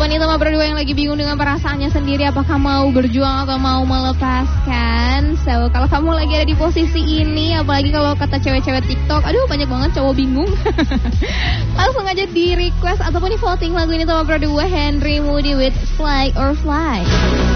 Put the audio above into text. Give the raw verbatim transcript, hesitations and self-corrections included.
Buat wanita sama berdua yang lagi bingung dengan perasaannya sendiri, apakah mau berjuang atau mau melepaskan. So, kalau kamu lagi ada di posisi ini, apalagi kalau kata cewek-cewek TikTok, aduh banyak banget cowok bingung. Langsung aja di request ataupun di voting lagu ini sama berdua Henry Moody with Fly or Fly.